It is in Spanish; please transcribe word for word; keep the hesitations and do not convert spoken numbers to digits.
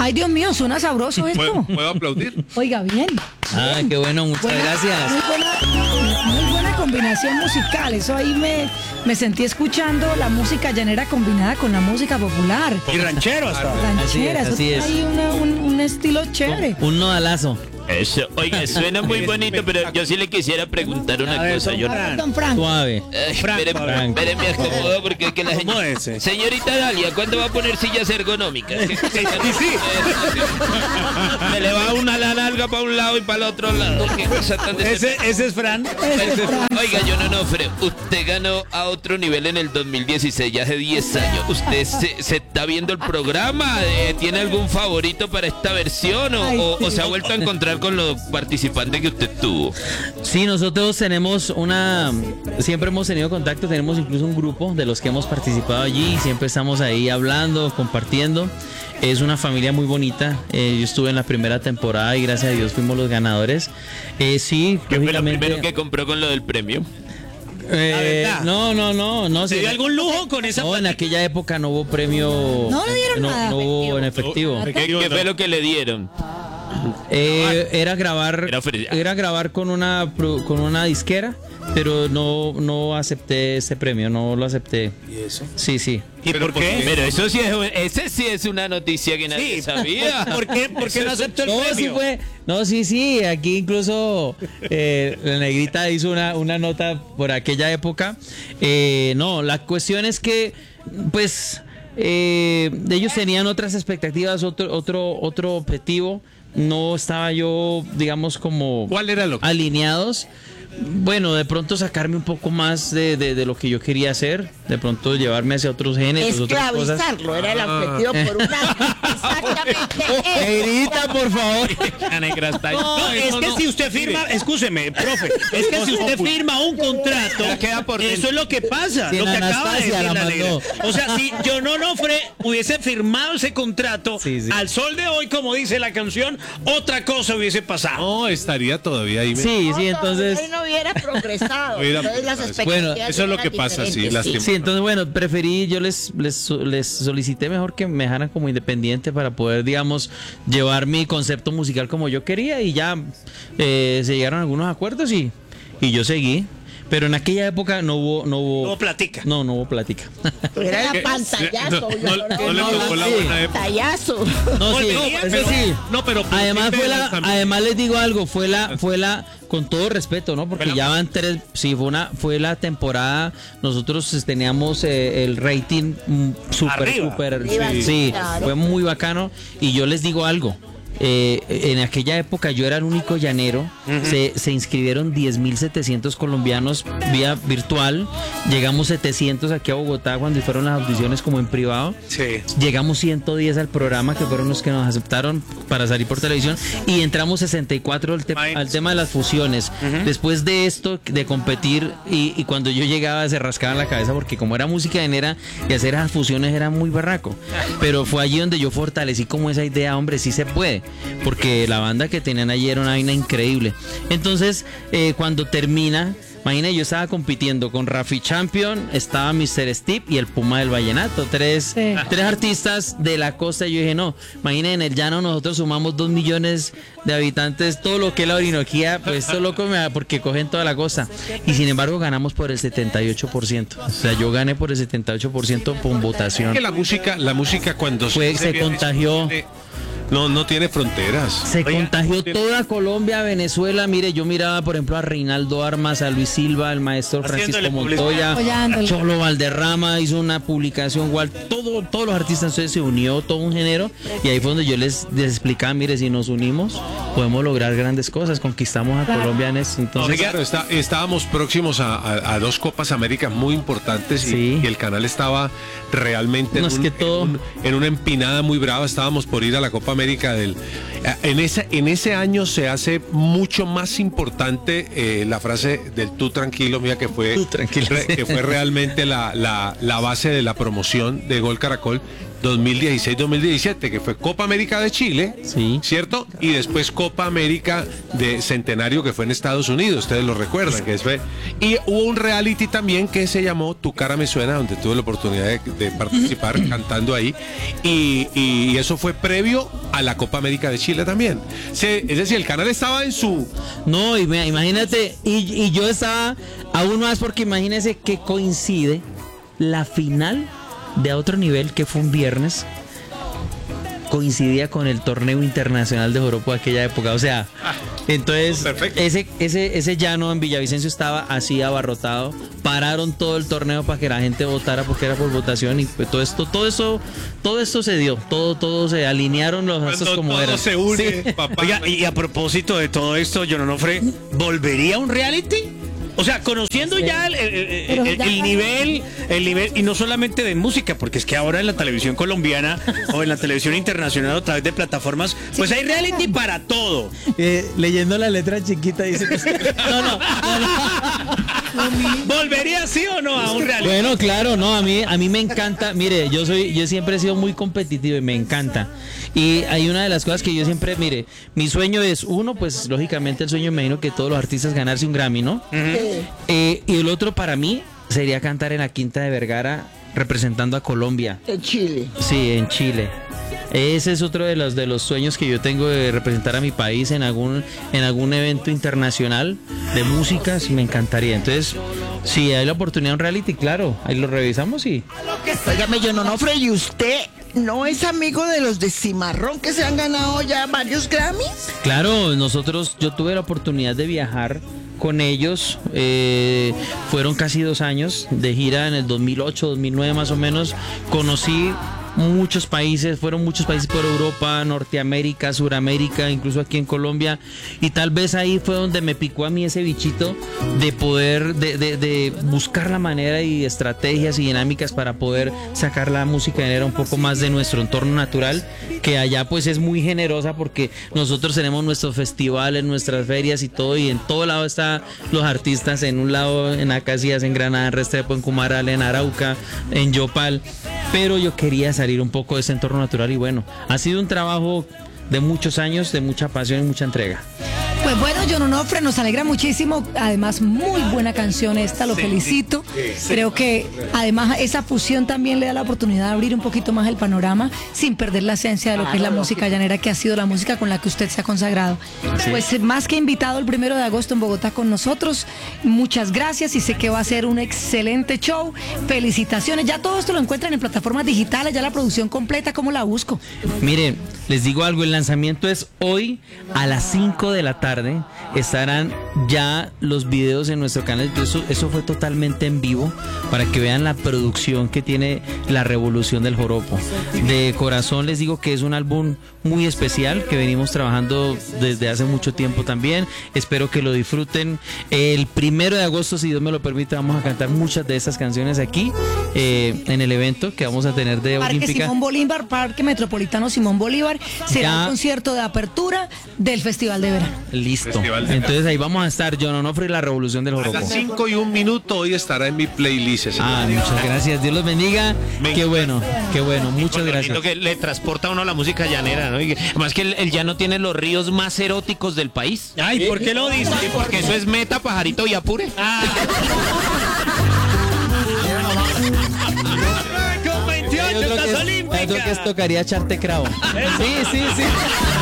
Ay, Dios mío, suena sabroso esto. ¿Puedo, ¿puedo aplaudir? Oiga, bien. Ah, qué bueno, muchas Buena- gracias. Muy buena, muy buena combinación musical. Eso ahí me, me sentí escuchando la música llanera combinada con la música popular. Y ranchero hasta. Ranchera, es, eso así tiene es. ahí una- un, un estilo chévere. Un nodalazo. Eso, oiga, suena muy bonito, pero yo sí le quisiera preguntar una A ver, cosa. don Yo, A ver, Fran. don Frank. Suave. Ay, Franco, espere, Franco. espere, me acomodo porque es que la señora... Acomódese. Señorita Dalia, ¿cuándo va a poner sillas ergonómicas? Sí, sí. Me le va una la nalga para un lado y para el otro lado. Qué cosa tan Ese, ese es Fran. Ese es Frank. Oiga, yo no, no, Fre, usted ganó a otro nivel en el dos mil dieciséis, ya hace diez años. ¿Usted se, se está viendo el programa? Eh, ¿Tiene algún favorito para esta versión? ¿O, Ay, o- sí. o se ha vuelto a encontrar con los participantes que usted tuvo? Sí, nosotros tenemos una, siempre hemos tenido contacto, tenemos incluso un grupo de los que hemos participado allí, siempre estamos ahí hablando, compartiendo. Es una familia muy bonita. Eh, yo estuve en la primera temporada y gracias a Dios fuimos los ganadores. Eh, sí, ¿Qué fue lo lógicamente- primero que compró con lo del premio? Eh, La verdad. no, no, no, no. ¿Se sí. dio algún lujo con esa No, en plata? aquella época no hubo premio. No le dieron no, nada. no hubo en efectivo. ¿Qué, qué fue lo que le dieron? Eh, era grabar, Era ofreci- era grabar con una pro- con una disquera, pero no no acepté ese premio, no lo acepté. ¿Y eso? Sí, sí. ¿Y Pero por ¿por qué? Pero eso sí es, ese sí es una noticia que nadie Sí, sabía. ¿por qué, por qué no aceptó el No, sí premio? fue, no, sí, sí, aquí incluso eh, la negrita hizo una, una nota por aquella época. Eh, no, la cuestión es que, pues, eh, ellos tenían otras expectativas, otro, otro, otro objetivo. No estaba yo, digamos, como ¿Cuál era lo que- alineados. Bueno, de pronto sacarme un poco más de, de, de lo que yo quería hacer, de pronto llevarme hacia otros géneros, otras cosas. Esclavizarlo era el objetivo por un año. Exactamente. eso. Negrita, por favor. La negra está ahí. No, es que si usted firma, escúcheme, profe, es que si usted firma un contrato, eso es lo que pasa, Sí, lo que la acaba de decir Anastasia la la negra. mandó. O sea, si John Onofre hubiese firmado ese contrato, Sí, sí. al sol de hoy, como dice la canción, otra cosa hubiese pasado. No, estaría todavía ahí. Sí, No, sí, entonces... Él no hubiera progresado. Hubiera Entonces las progresado. Bueno, expectativas eso es lo eran que pasa, sí, diferentes, lástima. Sí, entonces bueno, preferí, yo les, les, les solicité mejor que me dejaran como independiente para poder, digamos, llevar mi concepto musical como yo quería y ya eh, se llegaron a algunos acuerdos y, y yo seguí. Pero en aquella época no hubo, no hubo, No platica. no, no hubo plática. Era ¿Qué? el pantallazo. No, no, no le tocó la sí. buena época. Pantallazo. No, sí, Volvería, eso pero- sí. No, pero Además fue la, también. además les digo algo, fue la, fue la, con todo respeto, ¿no? Porque Fue la- ya van tres, sí, fue una, fue la temporada, nosotros pues, teníamos eh, el rating mm, súper, Arriba. súper, Arriba, sí, sí, claro. fue muy bacano y yo les digo algo. Eh, en aquella época yo era el único llanero, se, se inscribieron diez mil setecientos colombianos vía virtual, llegamos setecientos aquí a Bogotá cuando fueron las audiciones como en privado. Sí. Llegamos ciento diez al programa, que fueron los que nos aceptaron para salir por televisión, y entramos sesenta y cuatro al, te- al tema de las fusiones. Después de esto, de competir, y, y cuando yo llegaba se rascaban la cabeza, porque como era música llanera y hacer esas fusiones era muy barraco. Pero fue allí donde yo fortalecí como esa idea, hombre, sí se puede, porque la banda que tenían allí era una vaina increíble. Entonces, eh, cuando termina... Imagínate, yo estaba compitiendo con Rafi Champion, estaba mister Steve y el Puma del Vallenato, tres, Sí. tres artistas de la costa. Y yo dije, no, imagínate, en el llano nosotros sumamos dos millones de habitantes, todo lo que es la Orinoquía, pues esto loco me da porque cogen toda la costa. Y sin embargo ganamos por el setenta y ocho por ciento. O sea, yo gané por el setenta y ocho por ciento por votación. Que la música, la música cuando Fue- se viene- contagió. No, no tiene fronteras. Se Oiga, contagió toda Colombia, Venezuela. Mire, yo miraba, por ejemplo, a Reinaldo Armas, a Luis Silva, al maestro Haciéndole Francisco Montoya, Apoyándole. a Cholo Valderrama, hizo una publicación igual. Todo, todos los artistas, entonces se unió todo un género. Y ahí fue donde yo les, les explicaba, mire, si nos unimos, podemos lograr grandes cosas. Conquistamos a Colombia en eso. Entonces, Claro, está- estábamos próximos a, a- a dos Copas Américas muy importantes y, Sí. y el canal estaba realmente No, en, es un- que todo- en un- en una empinada muy brava. Estábamos por ir a la Copa América del. En ese, en ese año se hace mucho más importante eh, la frase del tú tranquilo, mira, que fue, Tú tranquilo, re- sí. que fue realmente la, la, la base de la promoción de Gol Caracol dos mil dieciséis dos mil diecisiete, que fue Copa América de Chile, Sí. ¿cierto? Y después Copa América de Centenario, que fue en Estados Unidos, ustedes lo recuerdan. Que fue, y hubo un reality también que se llamó Tu cara me suena, donde tuve la oportunidad de, de participar cantando ahí. Y, y eso fue previo a la Copa América de Chile también. Se, es decir, el canal estaba en su... No, y me- imagínate, y, y yo estaba aún más porque imagínese que coincide la final de A Otro Nivel, que fue un viernes, coincidía con el torneo internacional de joropo de aquella época, o sea, entonces Perfecto. ese ese ese llano en Villavicencio estaba así abarrotado, pararon todo el torneo para que la gente votara porque era por votación y pues todo esto todo eso todo esto se dio, todo todo se alinearon los astros Cuando como todo eran. se une, Sí. papá. Oiga, y a propósito de todo esto, John Onofre, ¿volvería a un reality? O sea, conociendo ya el, el- el- Pero el- ya- el nivel, el nivel, y no solamente de música, porque es que ahora en la televisión colombiana o en la televisión internacional a través de plataformas, pues hay reality para todo. Eh, leyendo la letra chiquita dice que no, no, no, no. ¿Volvería sí o no a un reality? Bueno, claro, no, a mí a mí me encanta, mire, yo soy yo siempre he sido muy competitivo y me encanta. Y hay una de las cosas que yo siempre, mire, mi sueño es uno, pues lógicamente el sueño me imagino que todos los artistas ganarse un Grammy, ¿no? Eh, y el otro para mí sería cantar en la Quinta de Vergara representando a Colombia. En Chile. Sí, en Chile. Ese es otro de los de los sueños que yo tengo de representar a mi país en algún en algún evento internacional de música, sí, me encantaría. Entonces, si hay la oportunidad de un reality, claro, ahí lo revisamos y Óigame, John Onofre, ¿y usted no es amigo de los de Cimarrón que se han ganado ya varios Grammys? claro, nosotros, yo tuve la oportunidad de viajar con ellos, eh, fueron casi dos años de gira en el dos mil ocho, dos mil nueve más o menos, conocí muchos países, fueron muchos países por Europa, Norteamérica, Suramérica, incluso aquí en Colombia, y tal vez ahí fue donde me picó a mí ese bichito de poder, de, de, de buscar la manera y estrategias y dinámicas para poder sacar la música era un poco más de nuestro entorno natural, que allá pues es muy generosa porque nosotros tenemos nuestros festivales, nuestras ferias y todo, y en todo lado están los artistas, en un lado en Acacias, en Granada, en Restrepo, en Cumaral, en Arauca, en Yopal, pero yo quería salir un poco de ese entorno natural y bueno, ha sido un trabajo de muchos años, de mucha pasión y mucha entrega. Pues bueno, John Onofre, nos alegra muchísimo. Además, muy buena canción esta, lo felicito. Creo que además esa fusión también le da la oportunidad de abrir un poquito más el panorama sin perder la esencia de lo que es la música llanera, que ha sido la música con la que usted se ha consagrado. Pues más que invitado el primero de agosto en Bogotá con nosotros. Muchas gracias y sé que va a ser un excelente show. Felicitaciones. Ya todo esto lo encuentran en plataformas digitales, ya la producción completa. ¿Cómo la busco? Miren, les digo algo, el lanzamiento es hoy a las cinco de la tarde. Estarán ya los videos en nuestro canal. Eso, eso fue totalmente en vivo para que vean la producción que tiene La Revolución del Joropo. De corazón les digo que es un álbum muy especial que venimos trabajando desde hace mucho tiempo también. Espero que lo disfruten. El primero de agosto, si Dios me lo permite, vamos a cantar muchas de estas canciones aquí eh, en el evento que vamos a tener de Parque Olímpica. Simón Bolívar, Parque Metropolitano Simón Bolívar, será Ya. el concierto de apertura del Festival de Verano. Listo. Festival de Entonces ahí vamos a estar, John Onofre y La Revolución del A Joropo. las cinco y un minuto hoy estará en mi playlist. ese Ah, tema. muchas gracias. Dios los bendiga. Qué bueno, qué bueno. Muchas Lo gracias. lindo que le transporta a uno la música llanera, ¿no? Y que- además que el, el llano tiene los ríos más eróticos del país. Ay, ¿por qué lo dice? Sí, porque eso es Meta, Pajarito y Apure. Con veintiocho Yo creo que estás es- olímpica. yo creo que es tocaría echarte cravo. Sí, sí, sí.